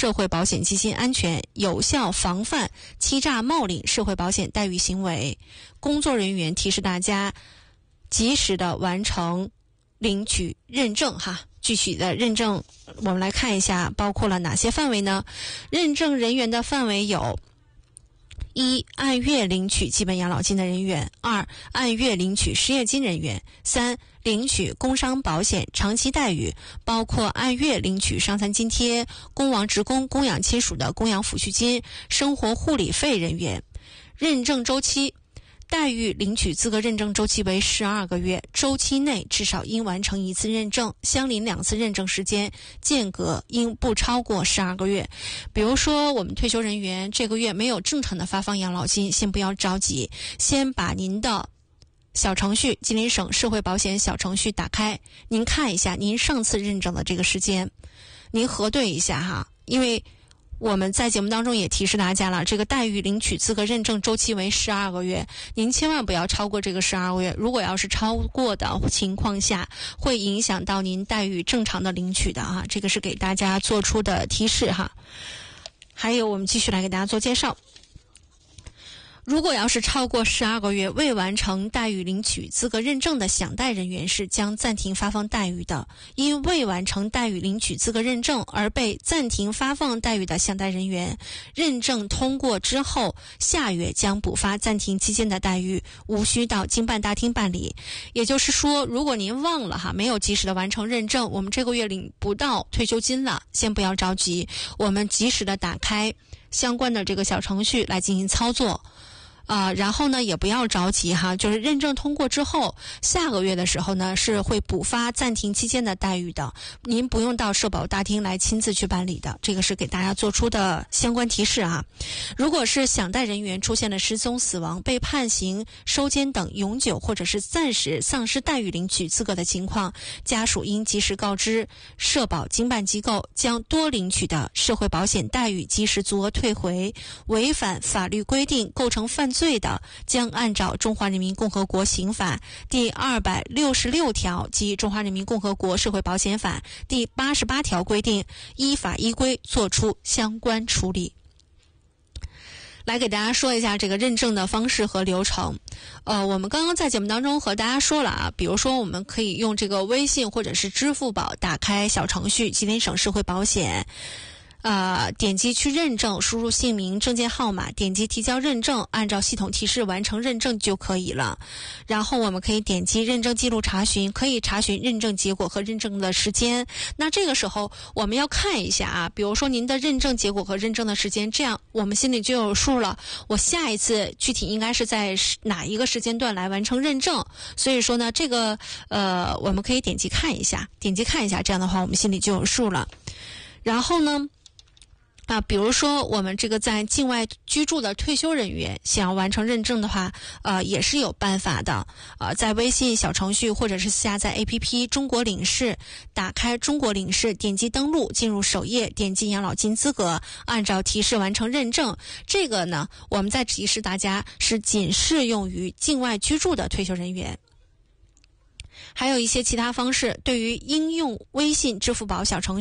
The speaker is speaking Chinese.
社会保险基金安全，有效防范欺诈冒领社会保险待遇行为。工作人员提示大家及时的完成领取认证哈。具体的认证我们来看一下包括了哪些范围呢？认证人员的范围有：1. 按月领取基本养老金的人员； 2. 按月领取失业金人员； 3. 领取工伤保险长期待遇，包括按月领取伤残津贴、公亡职工、供养亲属的供养抚恤金、生活护理费人员。认证周期，待遇领取资格认证周期为12个月，周期内至少应完成1次认证，相邻2次认证时间间隔应不超过12个月。比如说我们退休人员这个月没有正常的发放养老金，先不要着急，先把您的小程序吉林省社会保险小程序打开，您看一下您上次认证的这个时间，您核对一下哈。因为我们在节目当中也提示大家了，这个待遇领取资格认证周期为12个月，您千万不要超过这个12个月，如果要是超过的情况下，会影响到您待遇正常的领取的啊，这个是给大家做出的提示哈。还有我们继续来给大家做介绍。如果要是超过12个月未完成待遇领取资格认证的享贷人员是将暂停发放待遇的，因未完成待遇领取资格认证而被暂停发放待遇的享贷人员，认证通过之后下月将补发暂停期间的待遇，无需到经办大厅办理。也就是说，如果您忘了没有及时的完成认证，我们这个月领不到退休金了，先不要着急，我们及时的打开相关的这个小程序来进行操作。然后呢也不要着急哈，就是认证通过之后下个月的时候呢是会补发暂停期间的待遇的，您不用到社保大厅来亲自去办理的，这个是给大家做出的相关提示啊。如果是享贷人员出现了失踪、死亡、被判刑、收监等永久或者是暂时丧失待遇领取资格的情况，家属应及时告知社保经办机构，将多领取的社会保险待遇及时足额退回，违反法律规定构成犯罪的，将按照中华人民共和国刑法第266条及中华人民共和国社会保险法第88条规定，依法依规作出相关处理。来给大家说一下这个认证的方式和流程。我们刚刚在节目当中和大家说了啊，比如说我们可以用这个微信或者是支付宝打开小程序吉林省社会保险，点击去认证，输入姓名、证件号码，点击提交认证，按照系统提示完成认证就可以了。然后我们可以点击认证记录查询，可以查询认证结果和认证的时间。那这个时候我们要看一下啊，比如说您的认证结果和认证的时间，这样我们心里就有数了，我下一次具体应该是在哪一个时间段来完成认证。所以说呢，这个我们可以点击看一下，这样的话我们心里就有数了。然后呢比如说我们这个在境外居住的退休人员想要完成认证的话，也是有办法的。在微信小程序或者是下载 APP 中国领事，打开中国领事，点击登录，进入首页，点击养老金资格，按照提示完成认证。这个呢，我们再提示大家是仅适用于境外居住的退休人员。还有一些其他方式，对于应用微信、支付宝小程序